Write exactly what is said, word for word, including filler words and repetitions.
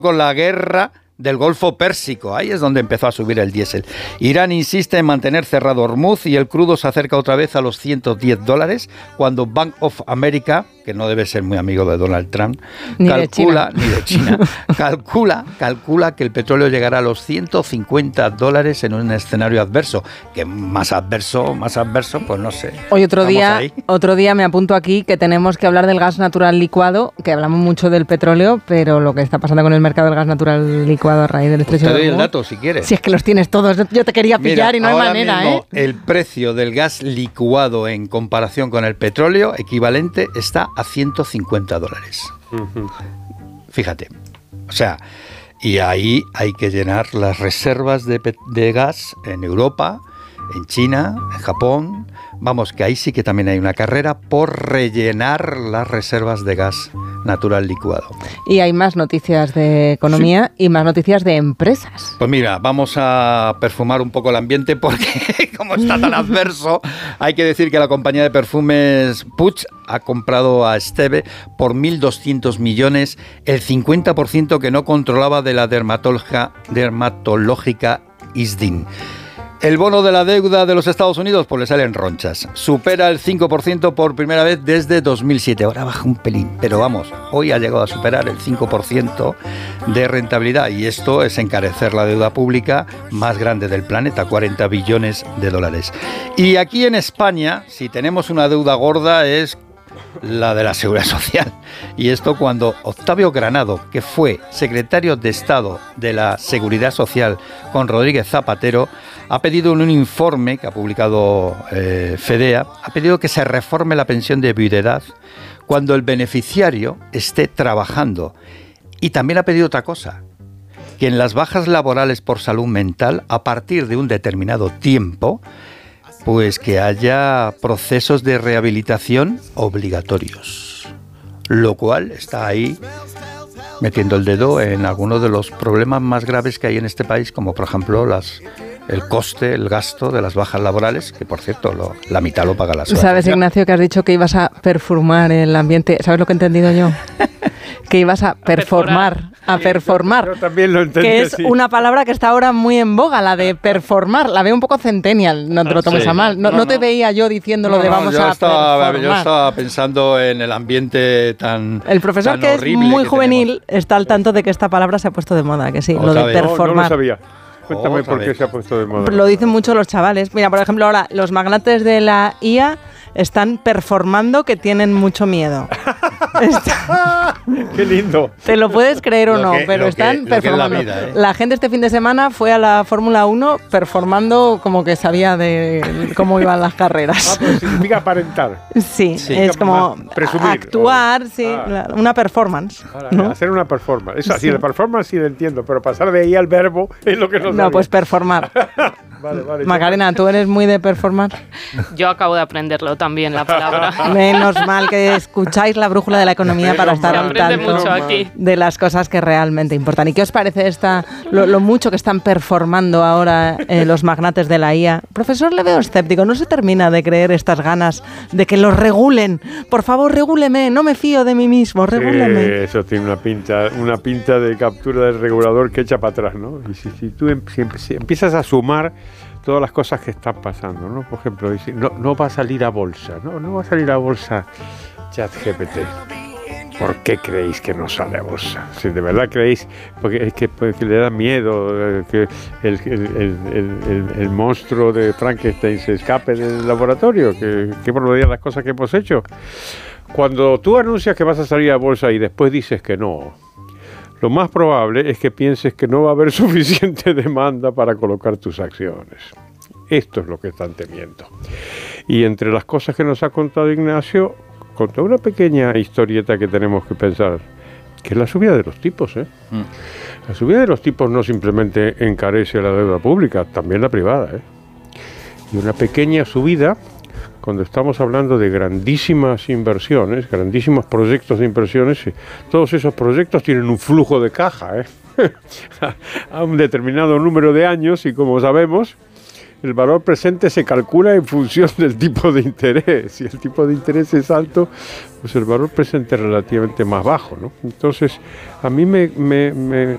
con la guerra del Golfo Pérsico. Ahí es donde empezó a subir el diésel. Irán insiste en mantener cerrado Hormuz y el crudo se acerca otra vez a los ciento diez dólares cuando Bank of America, que no debe ser muy amigo de Donald Trump, ni calcula, de China. ni de China, calcula, calcula que el petróleo llegará a los ciento cincuenta dólares en un escenario adverso. Que más adverso, más adverso, pues no sé. Hoy otro día, ahí. otro día me apunto aquí que tenemos que hablar del gas natural licuado, que hablamos mucho del petróleo, pero lo que está pasando con el mercado del gas natural licuado a raíz del estrecho Te de doy el Hormuz. dato si quieres. Si es que los tienes todos, yo te quería pillar. Mira, y no hay manera, mismo, ¿eh? El precio del gas licuado en comparación con el petróleo equivalente está a ciento cincuenta dólares. Uh-huh. Fíjate. O sea, y ahí hay que llenar las reservas de, de gas en Europa, en China, en Japón. Vamos, que ahí sí que también hay una carrera por rellenar las reservas de gas natural licuado. Y hay más noticias de economía sí. y más noticias de empresas. Pues mira, vamos a perfumar un poco el ambiente porque como está tan adverso, hay que decir que la compañía de perfumes Puig ha comprado a Esteve por mil doscientos millones, el cincuenta por ciento que no controlaba de la dermatológica, dermatológica Isdin. El bono de la deuda de los Estados Unidos, pues le salen ronchas. Supera el cinco por ciento por primera vez desde dos mil siete. Ahora baja un pelín, pero vamos, hoy ha llegado a superar el cinco por ciento de rentabilidad. Y esto es encarecer la deuda pública más grande del planeta, cuarenta billones de dólares. Y aquí en España, si tenemos una deuda gorda, es la de la Seguridad Social. Y esto cuando Octavio Granado, que fue secretario de Estado de la Seguridad Social con Rodríguez Zapatero, ha pedido en un informe que ha publicado eh, FEDEA, ha pedido que se reforme la pensión de viudedad cuando el beneficiario esté trabajando. Y también ha pedido otra cosa, que en las bajas laborales por salud mental, a partir de un determinado tiempo, pues que haya procesos de rehabilitación obligatorios, lo cual está ahí metiendo el dedo en algunos de los problemas más graves que hay en este país, como por ejemplo las, el coste, el gasto de las bajas laborales, que por cierto lo, la mitad lo paga la Seguridad. ¿Sabes, Ignacio, que has dicho que ibas a perfumar el ambiente? ¿Sabes lo que he entendido yo? Que ibas a performar, a performar. Yo también lo entendí. Que es así. una palabra que está ahora muy en boga, la de performar. La veo un poco centennial, no te lo tomes sí. a mal. No, no, no te veía yo diciéndolo no, de vamos no, yo a estaba, performar. Yo estaba pensando en el ambiente tan El profesor, tan que es muy que juvenil, tenemos. Está al tanto de que esta palabra se ha puesto de moda, que sí, Otra lo de vez. performar. No, no lo sabía. Cuéntame Otra por qué vez. se ha puesto de moda. Lo dicen mucho los chavales. Mira, por ejemplo, ahora los magnates de la I A están performando que tienen mucho miedo. Está... ¡Qué lindo! Te lo puedes creer o Lo no, que- pero lo que- están lo que es la performando. La, vida, ¿eh? gente este fin de semana fue a la Fórmula uno performando como que sabía de cómo iban las Ah, carreras. pues significa aparentar. Sí, Sí. es como Presumir, actuar, o- sí, Ah. la- una performance. Ahora, ¿no? Hacer una performance. Eso sí, Sí. la performance sí lo entiendo, pero pasar de ahí al verbo es lo que no sabía. No, pues performar. Vale, vale. Macarena, ¿tú eres muy de performar? Yo acabo de aprenderlo también, la palabra. Menos mal que escucháis la brújula de la economía para estar Se al aprende tanto mucho aquí. de las cosas que realmente importan. ¿Y qué os parece esta, lo, lo mucho que están performando ahora eh, los magnates de la I A? Profesor, le veo escéptico, no se termina de creer estas ganas de que los regulen. Por favor, regúleme, no me fío de mí mismo, regúleme. Sí, eso tiene una pinta, una pinta de captura del regulador que echa para atrás, ¿no? Y si, si tú em- si em- si empiezas a sumar todas las cosas que están pasando, ¿no? Por ejemplo, dice, no, no va a salir a bolsa, ¿no? No va a salir a bolsa ChatGPT. ¿Por qué creéis que no sale a bolsa? Si de verdad creéis, porque es que, porque le da miedo eh, que el, el, el, el, el monstruo de Frankenstein se escape del laboratorio, que, que por las cosas que hemos hecho. Cuando tú anuncias que vas a salir a bolsa y después dices que no, lo más probable es que pienses que no va a haber suficiente demanda para colocar tus acciones. Esto es lo que están temiendo. Y entre las cosas que nos ha contado Ignacio, contó una pequeña historieta que tenemos que pensar, que es la subida de los tipos, ¿eh? Mm. La subida de los tipos no simplemente encarece la deuda pública, también la privada, ¿eh? Y una pequeña subida, cuando estamos hablando de grandísimas inversiones, grandísimos proyectos de inversiones, todos esos proyectos tienen un flujo de caja, ¿eh? a un determinado número de años, y como sabemos, el valor presente se calcula en función del tipo de interés. Si el tipo de interés es alto, pues el valor presente es relativamente más bajo, ¿no? Entonces, a mí me, me, me,